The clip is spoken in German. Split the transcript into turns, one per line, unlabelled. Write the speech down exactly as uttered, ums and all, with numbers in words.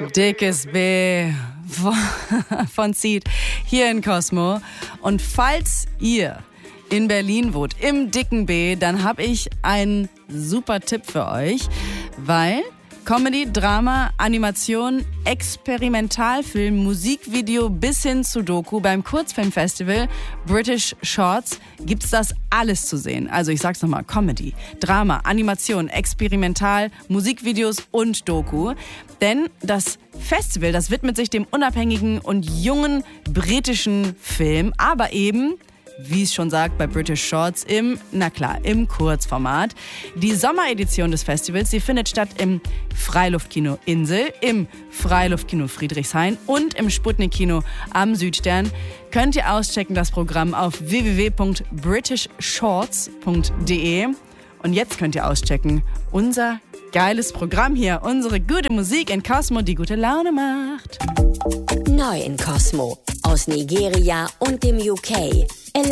Dickes B von Seed hier in Cosmo. Und falls ihr in Berlin wohnt, im dicken B, dann habe ich einen super Tipp für euch, weil Comedy, Drama, Animation, Experimentalfilm, Musikvideo bis hin zu Doku beim Kurzfilmfestival British Shorts gibt's das alles zu sehen. Also ich sag's nochmal, Comedy, Drama, Animation, Experimental, Musikvideos und Doku. Denn das Festival, das widmet sich dem unabhängigen und jungen britischen Film, aber eben, wie es schon sagt, bei British Shorts im, na klar, im Kurzformat. Die Sommeredition des Festivals, die findet statt im Freiluftkino Insel, im Freiluftkino Friedrichshain und im Sputnik-Kino am Südstern. Könnt ihr auschecken, das Programm auf w w w punkt british shorts punkt d e. Und jetzt könnt ihr auschecken unser geiles Programm hier, unsere gute Musik in Cosmo, die gute Laune macht.
Neu in Cosmo, aus Nigeria und dem U K.